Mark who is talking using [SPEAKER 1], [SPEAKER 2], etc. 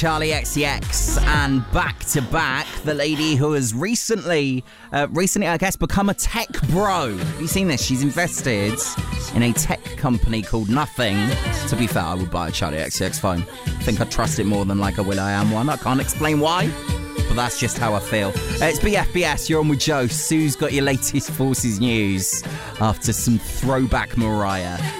[SPEAKER 1] Charlie XCX, and back to back, the lady who has recently, I guess, become a tech bro. Have you seen this? She's invested in a tech company called Nothing. To be fair, I would buy a Charlie XCX phone. I think I trust it more than like a will.i.am one. I can't explain why, but that's just how I feel. It's BFBS, you're on with Joe. Sue's got your latest Forces news after some throwback Mariah.